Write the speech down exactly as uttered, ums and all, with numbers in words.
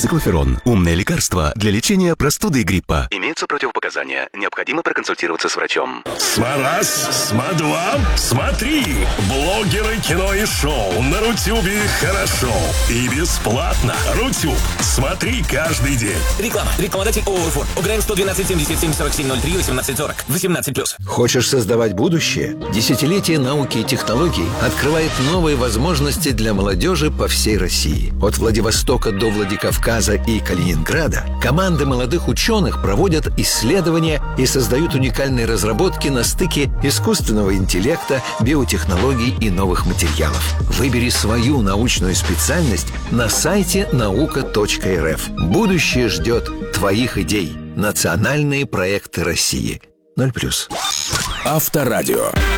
Циклоферон. Умное лекарство для лечения простуды и гриппа. Имеются противопоказания. Необходимо проконсультироваться с врачом. Смарас, Сма-два, смотри! Блогеры, кино и шоу на Рутюбе хорошо. И бесплатно. Рутюб. Смотри каждый день. Реклама. Рекламодатель ООО «Урфор». УГРН сто двенадцать семьдесят семь сорок семь ноль три восемнадцать сорок. восемнадцать плюс. Хочешь создавать будущее? Десятилетие науки и технологий открывает новые возможности для молодежи по всей России. От Владивостока до Владикавказа и Калининграда команды молодых ученых проводят исследования и создают уникальные разработки на стыке искусственного интеллекта, биотехнологий и новых материалов. Выбери свою научную специальность на сайте наука точка эр эф. Будущее ждет твоих идей. Национальные проекты России. ноль плюс. Авторадио.